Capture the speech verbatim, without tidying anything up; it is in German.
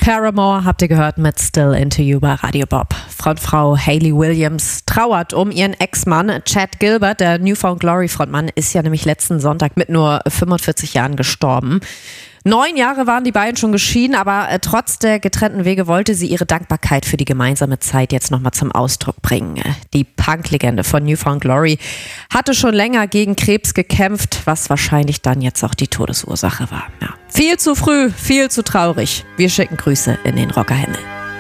Paramore habt ihr gehört mit Still Into You bei Radio Bob. Frontfrau Hayley Williams trauert um ihren Ex-Mann Chad Gilbert. Der New Found Glory Frontmann ist ja nämlich letzten Sonntag mit nur fünfundvierzig Jahren gestorben. Neun Jahre waren die beiden schon geschieden, aber äh, trotz der getrennten Wege wollte sie ihre Dankbarkeit für die gemeinsame Zeit jetzt nochmal zum Ausdruck bringen. Die Punk-Legende von New Found Glory hatte schon länger gegen Krebs gekämpft, was wahrscheinlich dann jetzt auch die Todesursache war. Ja. Viel zu früh, viel zu traurig. Wir schicken Grüße in den Rockerhimmel.